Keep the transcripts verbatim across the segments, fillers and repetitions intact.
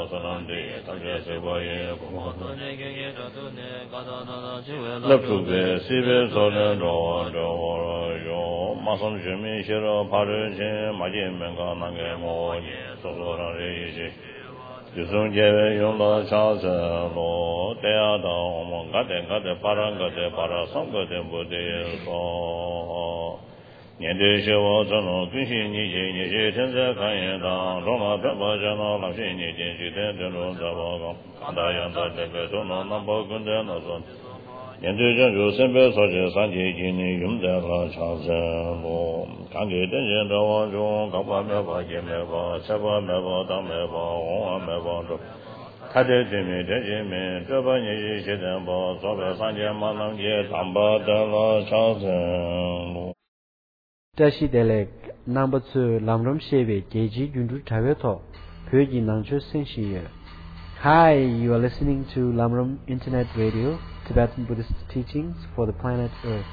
Yusung Jeve Yungla Chase Lo Dea Dong Gade Gade Parang Gade Para Sam Gade Bude So Niende Shewa Zano Kunshi Nije Nije Tenze Kanyen Dang Roma Pepa Jano Lamshi Nije Jiten Tenu Zaba Kanda Yanta Jebe Tono Nampo Kunde Nazon Niende Janju Sempe Soje Sanje Jini Yumde La Chase Lo Kange Tenjen Dawa Jung Kapa Meba Jemeba Seba Meba Dang Meba Onga Meba Do Kade Jimi Dejimi Deba Nije Jiten Bo Sobe Sanje Manam Je Tamba Dela Chase Lo Tashi Delek number two Lamram Sheve Geji Jundu Taveto Pyoji Nangcho Senshiye. Hi, you are listening to Lamram Internet Radio, Tibetan Buddhist teachings for the planet Earth.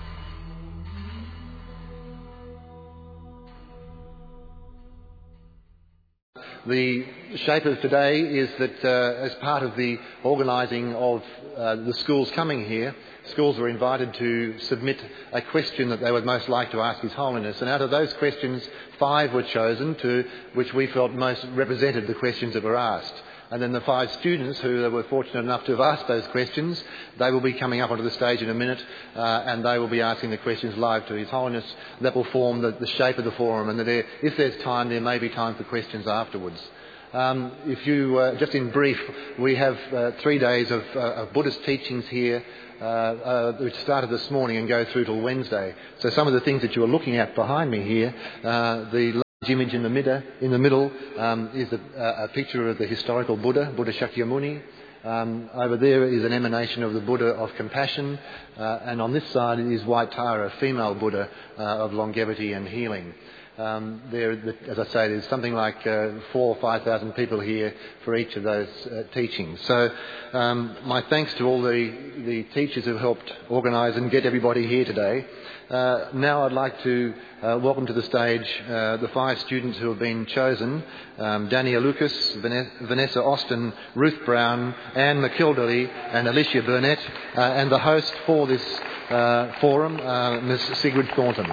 The shape of today is that uh, as part of the organising of uh, the schools coming here, schools were invited to submit a question that they would most like to ask His Holiness. And out of those questions, five were chosen to which we felt most represented the questions that were asked. And then the five students who were fortunate enough to have asked those questions, they will be coming up onto the stage in a minute uh, and they will be asking the questions live to His Holiness. That will form the, the shape of the forum, and that there, if there's time, there may be time for questions afterwards. Um, if you, uh, just in brief, we have uh, three days of, uh, of Buddhist teachings here, uh, uh, which started this morning and go through till Wednesday. So some of the things that you are looking at behind me here, uh, the image in the middle, in the middle um, is a, a picture of the historical Buddha, Buddha Shakyamuni. Um, over there is an emanation of the Buddha of compassion, uh, and on this side is White Tara, a female Buddha uh, of longevity and healing. Um, there, as I say, there's something like uh, four or five thousand people here for each of those uh, teachings. So, um, my thanks to all the, the teachers who helped organise and get everybody here today. Uh, now I'd like to uh, welcome to the stage uh, the five students who have been chosen: um, Dania Lucas, Vanessa Austin, Ruth Brown, Anne McKilderly, and Alicia Burnett, uh, and the host for this uh, forum, uh, Miss Sigrid Thornton.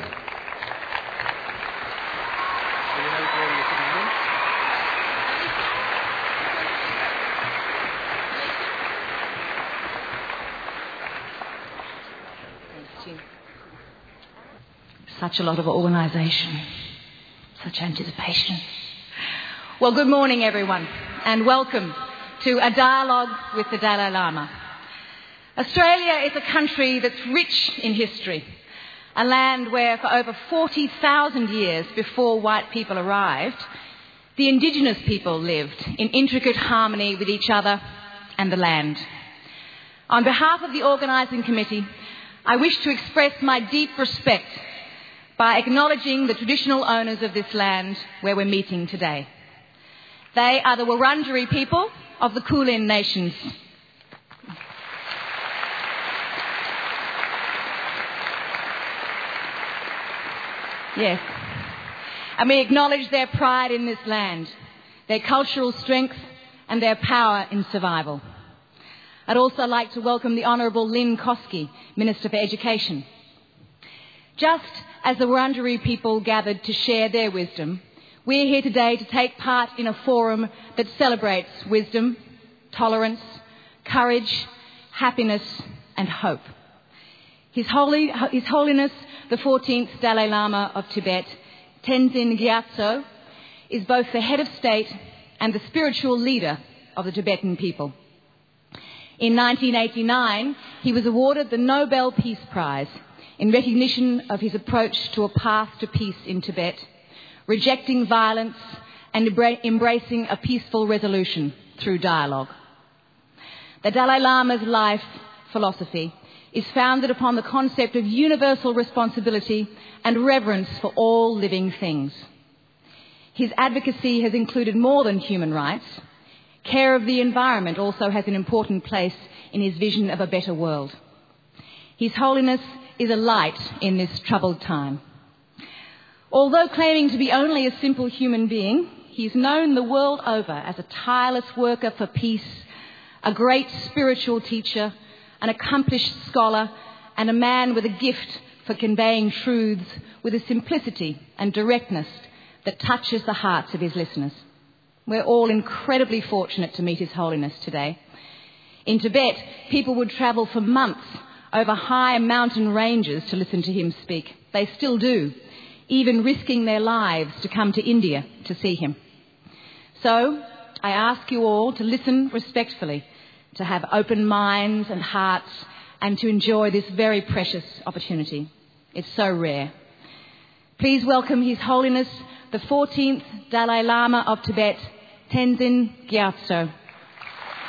Such a lot of organisation, such anticipation. Well, good morning, everyone, and welcome to a dialogue with the Dalai Lama. Australia is a country that's rich in history, a land where for over forty thousand years before white people arrived, the indigenous people lived in intricate harmony with each other and the land. On behalf of the organising committee, I wish to express my deep respect by acknowledging the traditional owners of this land where we're meeting today. They are the Wurundjeri people of the Kulin Nations. Yes. And we acknowledge their pride in this land, their cultural strength and their power in survival. I'd also like to welcome the Honourable Lynn Koski, Minister for Education. Just as the Wurundjeri people gathered to share their wisdom, we're here today to take part in a forum that celebrates wisdom, tolerance, courage, happiness and hope. His, Holy, His Holiness, the fourteenth Dalai Lama of Tibet, Tenzin Gyatso, is both the head of state and the spiritual leader of the Tibetan people. In nineteen eighty-nine, he was awarded the Nobel Peace Prize in recognition of his approach to a path to peace in Tibet, rejecting violence and embracing a peaceful resolution through dialogue. The Dalai Lama's life philosophy is founded upon the concept of universal responsibility and reverence for all living things. His advocacy has included more than human rights. Care of the environment also has an important place in his vision of a better world. His Holiness is a light in this troubled time. Although claiming to be only a simple human being, He is known the world over as a tireless worker for peace, a great spiritual teacher, an accomplished scholar, and a man with a gift for conveying truths with a simplicity and directness that touches the hearts of his listeners. We're all incredibly fortunate to meet His Holiness today. In Tibet, people would travel for months over high mountain ranges to listen to him speak. They still do, even risking their lives to come to India to see him. So, I ask you all to listen respectfully, to have open minds and hearts, and to enjoy this very precious opportunity. It's so rare. Please welcome His Holiness, the fourteenth Dalai Lama of Tibet, Tenzin Gyatso.